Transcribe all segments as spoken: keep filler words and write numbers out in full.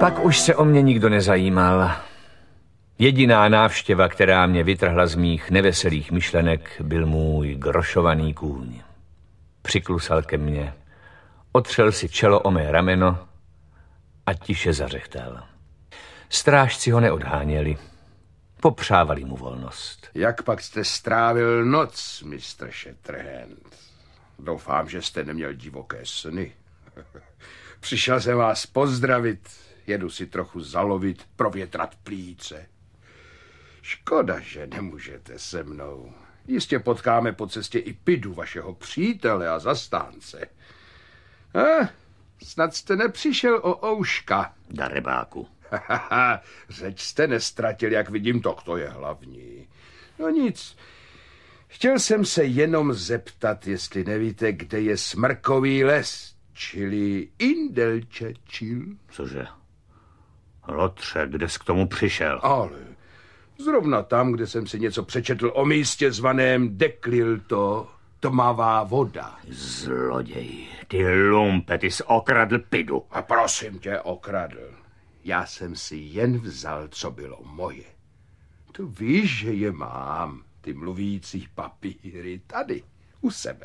Pak už se o mě nikdo nezajímal. Jediná návštěva, která mě vytrhla z mých neveselých myšlenek, byl můj grošovaný kůň. Přiklusal ke mně, otřel si čelo o mé rameno a tiše zařechtal. Strážci ho neodháněli. Popřávali mu volnost. Jak pak jste strávil noc, mistr Shatterhand? Doufám, že jste neměl divoké sny. Přišel jsem vás pozdravit, jedu si trochu zalovit, provětrat plíce. Škoda, že nemůžete se mnou. Jistě potkáme po cestě i Pidu, vašeho přítele a zastánce. A, snad jste nepřišel o ouška. Darebáku. Řeč jste nestratil, jak vidím, to, kdo je hlavní. No nic, chtěl jsem se jenom zeptat, jestli nevíte, kde je Smrkový les, čili Indelčečil. Cože? Lotře, kde jsi k tomu přišel? Ale zrovna tam, kde jsem si něco přečetl o místě zvaném Deklilto, tmavá voda. Zloděj, ty lumpe, ty jsi okradl Pidu. A prosím tě, okradl. Já jsem si jen vzal, co bylo moje. Tu víš, že je mám, ty mluvící papíry, tady, u sebe.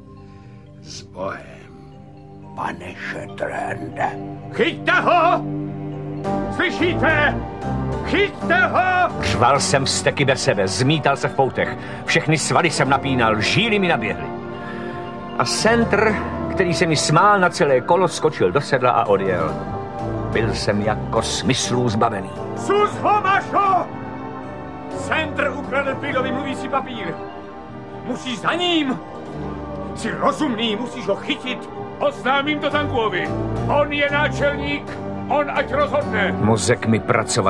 S Bohem, pane Shatterhande. Chyťte ho! Slyšíte? Chyťte ho! Řval jsem vzteky bez sebe, zmítal se v poutech. Všechny svaly jsem napínal, žíly mi naběhly. A Sentr, který se mi smál na celé kolo, skočil do sedla a odjel. Byl jsem jako smyslů zbavený. Sus ho, Mašo! Sentr ukradl Pidovi mluvící papír. Musíš za ním. Jsi rozumný, musíš ho chytit. Oznámím to Tanguovi. On je náčelník, on ať rozhodne. Mozek mi pracoval